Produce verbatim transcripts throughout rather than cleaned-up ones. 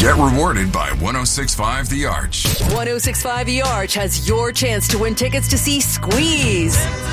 Get rewarded by one oh six point five The Arch. one oh six point five The Arch has your chance to win tickets to see Squeeze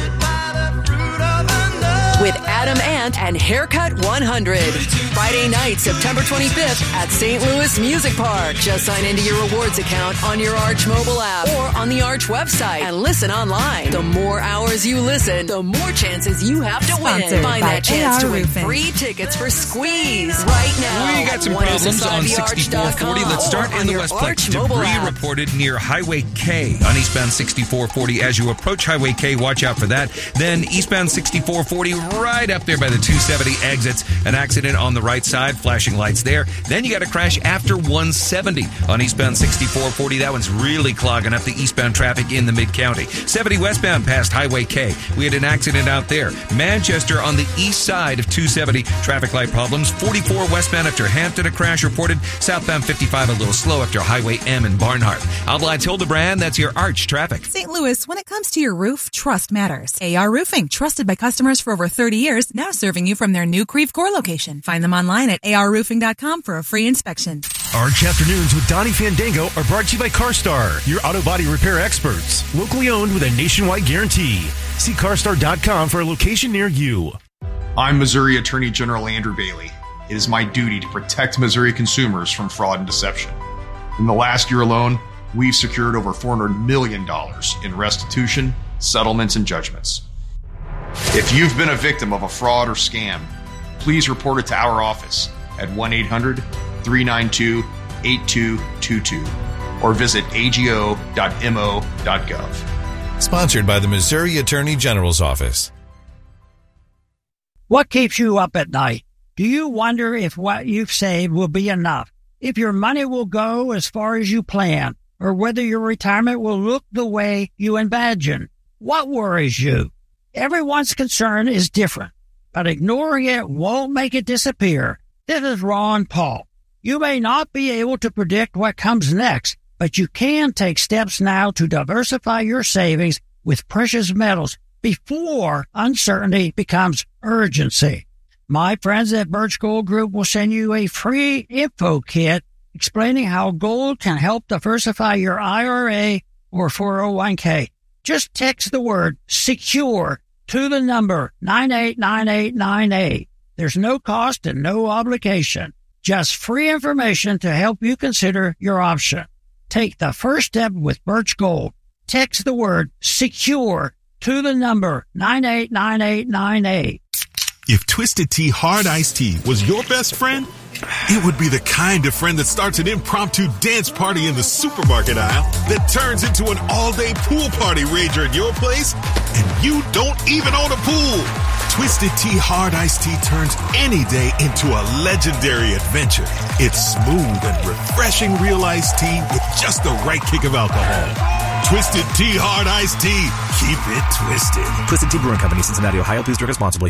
with Adam Ant and Haircut one hundred. Friday night, September twenty-fifth at Saint Louis Music Park. Just sign into your rewards account on your Arch mobile app or on the Arch website and listen online. The more hours you listen, the more chances you have to Sponsored win. Find that chance to win Roofing. free tickets for Squeeze right now. We got some problems on sixty-four forty. Let's start in the Westplex. Debris reported near Highway K on eastbound sixty-four forty. As you approach Highway K, watch out for that. Then eastbound sixty-four forty, right up there by the two seventy exits. An accident on the right side, flashing lights there. Then you got a crash after one seventy on eastbound sixty-four forty. That one's really clogging up the eastbound traffic in the mid-county. seventy westbound past Highway K. We had an accident out there. Manchester on the east side of two seventy. Traffic light problems. forty-four westbound after Hampton, a crash reported. Southbound fifty-five a little slow after Highway M in Barnhart. Outlines Hildebrand, that's your Arch traffic. Saint Louis, when it comes to your roof, trust matters. A R Roofing, trusted by customers for over thirty years, now serving you from their new Creve Coeur location. Find them online at A R roofing dot com for a free inspection. Arch Afternoons with Donnie Fandango are brought to you by CarStar, your auto body repair experts. Locally owned with a nationwide guarantee. See car star dot com for a location near you. I'm Missouri Attorney General Andrew Bailey. It is my duty to protect Missouri consumers from fraud and deception. In the last year alone, we've secured over four hundred million dollars in restitution, settlements, and judgments. If you've been a victim of a fraud or scam, please report it to our office at one eight hundred three nine two eight two two two or visit A G O dot M O dot gov. Sponsored by the Missouri Attorney General's Office. What keeps you up at night? Do you wonder if what you've saved will be enough? If your money will go as far as you plan? Or whether your retirement will look the way you imagine? What worries you? Everyone's concern is different, but ignoring it won't make it disappear. This is Ron Paul. You may not be able to predict what comes next, but you can take steps now to diversify your savings with precious metals before uncertainty becomes urgency. My friends at Birch Gold Group will send you a free info kit explaining how gold can help diversify your I R A or four oh one k. Just text the word SECURE to the number nine eight nine eight nine eight. There's no cost and no obligation. Just free information to help you consider your option. Take the first step with Birch Gold. Text the word SECURE to the number nine eight nine eight nine eight. If Twisted Tea Hard Iced Tea was your best friend, it would be the kind of friend that starts an impromptu dance party in the supermarket aisle that turns into an all-day pool party rager at your place, and you don't even own a pool. Twisted Tea Hard Iced Tea turns any day into a legendary adventure. It's smooth and refreshing real iced tea with just the right kick of alcohol. Twisted Tea Hard Iced Tea. Keep it twisted. Twisted Tea Brewing Company, Cincinnati, Ohio. Please drink responsibly.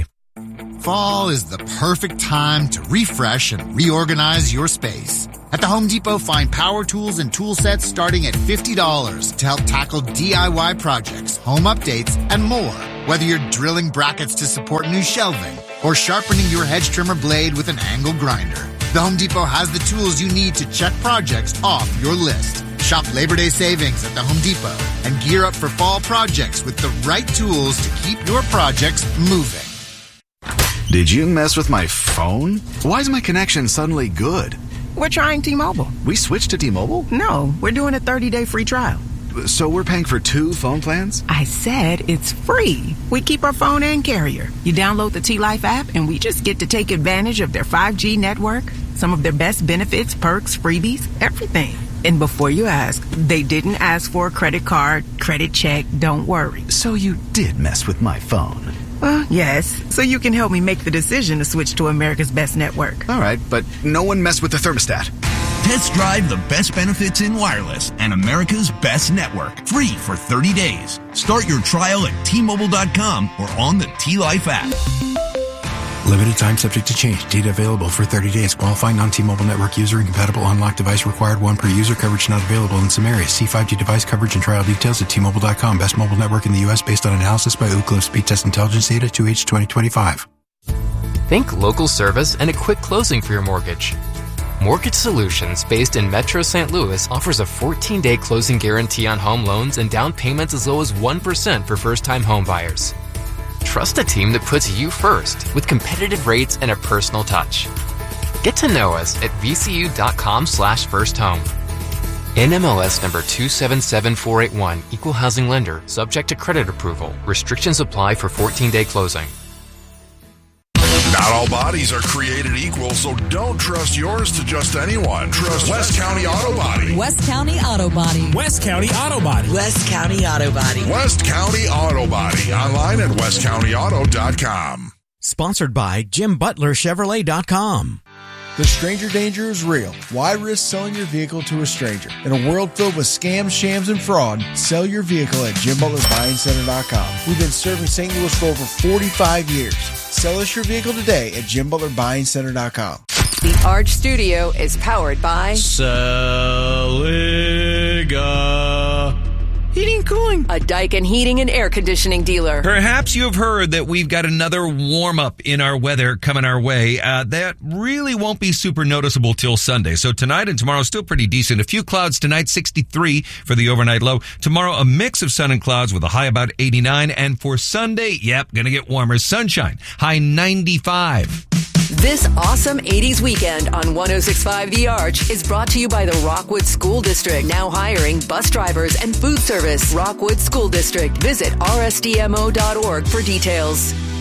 Fall is the perfect time to refresh and reorganize your space. At the Home Depot, find power tools and tool sets starting at fifty dollars to help tackle D I Y projects, home updates, and more. Whether you're drilling brackets to support new shelving or sharpening your hedge trimmer blade with an angle grinder, the Home Depot has the tools you need to check projects off your list. Shop Labor Day savings at the Home Depot and gear up for fall projects with the right tools to keep your projects moving. Did you mess with my phone? Why is my connection suddenly good? We're trying T-Mobile. We switched to T-Mobile? No, we're doing a thirty-day free trial. So we're paying for two phone plans? I said it's free. We keep our phone and carrier. You download the T-Life app and we just get to take advantage of their five G network, some of their best benefits, perks, freebies, everything. And before you ask, they didn't ask for a credit card, credit check, don't worry. So you did mess with my phone? Well, yes, so you can help me make the decision to switch to America's best network. All right, but no one messed with the thermostat. Test drive the best benefits in wireless and America's best network. Free for thirty days. Start your trial at T Mobile dot com or on the T-Life app. Limited time subject to change. Data available for thirty days. Qualifying non-T-Mobile network user. Incompatible unlocked device required. One per user. Coverage not available in some areas. See five G device coverage and trial details at T Mobile dot com. Best mobile network in the U S based on analysis by Ookla Speed Test Intelligence data two H twenty twenty-five. Think local service and a quick closing for your mortgage. Mortgage Solutions, based in Metro Saint Louis, offers a fourteen-day closing guarantee on home loans and down payments as low as one percent for first-time home buyers. Trust a team that puts you first with competitive rates and a personal touch. Get to know us at vcu.com slash first home. N M L S number two seven seven four eight one, Equal Housing Lender, subject to credit approval. Restrictions apply for fourteen-day closing. Not all bodies are created equal, so don't trust yours to just anyone. Trust West County Auto Body. West County Auto Body. West County Auto Body. West County Auto Body. West County Auto Body. Online at west county auto dot com. Sponsored by Jim Butler Chevrolet dot com. The stranger danger is real. Why risk selling your vehicle to a stranger? In a world filled with scams, shams, and fraud, sell your vehicle at Jim Butler Buying Center dot com. We've been serving Saint Louis for over forty-five years. Sell us your vehicle today at Jim Butler Buying Center dot com. The Arch Studio is powered by Saliga Heating and Cooling, a Daikin heating and air conditioning dealer. Perhaps you've heard that we've got another warm up in our weather coming our way. Uh, that really won't be super noticeable till Sunday. So tonight and tomorrow still pretty decent. A few clouds tonight, sixty-three for the overnight low. Tomorrow a mix of sun and clouds with a high about eighty-nine. And for Sunday, yep, gonna get warmer. Sunshine, high ninety-five. This awesome eighties weekend on one oh six point five The Arch is brought to you by the Rockwood School District, now hiring bus drivers and food service. Rockwood School District. Visit r s d m o dot org for details.